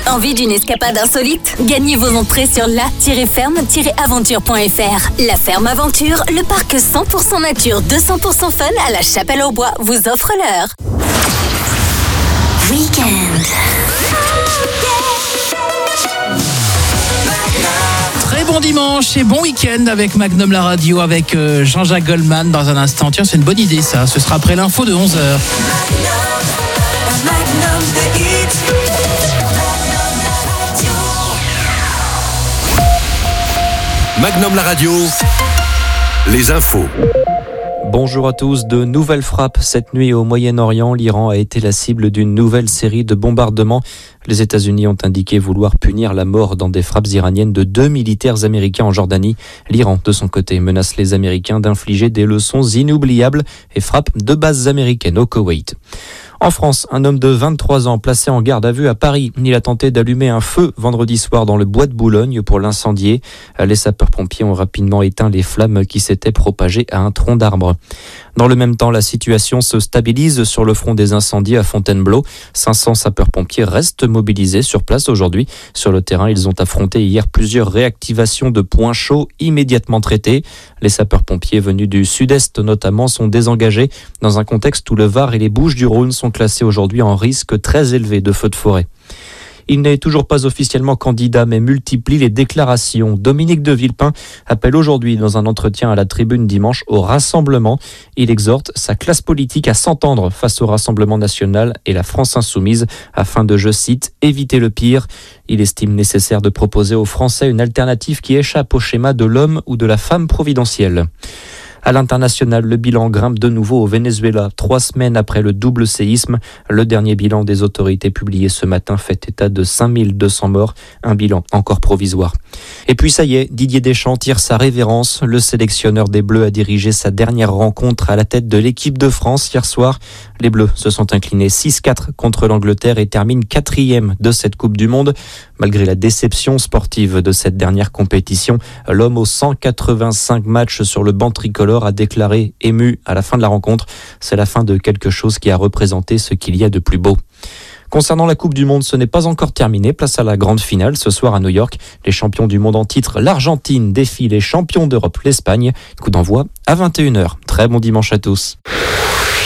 Envie d'une escapade insolite? Gagnez vos entrées sur la-ferme-aventure.fr. La Ferme Aventure, le parc 100% nature, 200% fun à la Chapelle-aux-Bois vous offre l'heure. Week-end. Très bon dimanche et bon week-end avec Magnum la radio, avec Jean-Jacques Goldman dans un instant. Tiens, c'est une bonne idée ça, ce sera après l'info de 11h. Magnum la radio, les infos. Bonjour à tous. De nouvelles frappes cette nuit au Moyen-Orient. L'Iran a été la cible d'une nouvelle série de bombardements. Les États-Unis ont indiqué vouloir punir la mort dans des frappes iraniennes de 2 militaires américains en Jordanie. L'Iran, de son côté, menace les Américains d'infliger des leçons inoubliables et frappe 2 bases américaines au Koweït. En France, un homme de 23 ans placé en garde à vue à Paris. Il a tenté d'allumer un feu vendredi soir dans le bois de Boulogne pour l'incendier. Les sapeurs-pompiers ont rapidement éteint les flammes qui s'étaient propagées à un tronc d'arbre. Dans le même temps, la situation se stabilise sur le front des incendies à Fontainebleau. 500 sapeurs-pompiers restent mobilisés sur place aujourd'hui. Sur le terrain, ils ont affronté hier plusieurs réactivations de points chauds immédiatement traités. Les sapeurs-pompiers venus du sud-est notamment sont désengagés dans un contexte où le Var et les Bouches-du-Rhône sont classés aujourd'hui en risque très élevé de feux de forêt. Il n'est toujours pas officiellement candidat, mais multiplie les déclarations. Dominique de Villepin appelle aujourd'hui dans un entretien à la Tribune dimanche au rassemblement. Il exhorte sa classe politique à s'entendre face au Rassemblement national et la France insoumise afin de, je cite, éviter le pire. Il estime nécessaire de proposer aux Français une alternative qui échappe au schéma de l'homme ou de la femme providentielle. À l'international, le bilan grimpe de nouveau au Venezuela, 3 semaines après le double séisme. Le dernier bilan des autorités publié ce matin fait état de 5200 morts, un bilan encore provisoire. Et puis ça y est, Didier Deschamps tire sa révérence. Le sélectionneur des Bleus a dirigé sa dernière rencontre à la tête de l'équipe de France hier soir. Les Bleus se sont inclinés 6-4 contre l'Angleterre et terminent 4e de cette Coupe du Monde. Malgré la déception sportive de cette dernière compétition, l'homme aux 185 matchs sur le banc tricolore a déclaré ému à la fin de la rencontre. C'est la fin de quelque chose qui a représenté ce qu'il y a de plus beau. Concernant la Coupe du Monde, ce n'est pas encore terminé. Place à la grande finale ce soir à New York. Les champions du monde en titre, l'Argentine, défient les champions d'Europe, l'Espagne. Coup d'envoi à 21h. Très bon dimanche à tous.